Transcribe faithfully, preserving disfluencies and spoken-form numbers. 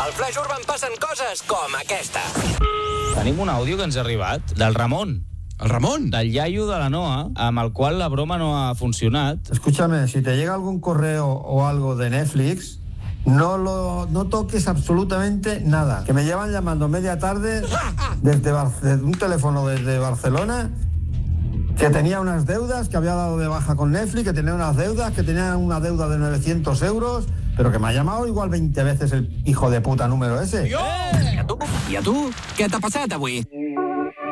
Al Flash Urban passen coses com aquesta. Tenim un àudio que ens ha arribat del Ramon. ¿El Ramón? Del iaio de la Noa, amb el qual la broma no ha funcionat. Escúchame, si te llega algún correo o algo de Netflix, no lo no toques absolutamente nada. Que me llevan llamando media tarde desde, Bar- desde un teléfono desde Barcelona, que tenía unas deudas, que había dado de baja con Netflix, que tenía unas deudas, que tenía una deuda de novecientos euros, pero que me ha llamado igual veinte veces el hijo de puta número ese. I a tu? I a tu? Què t'ha passat avui?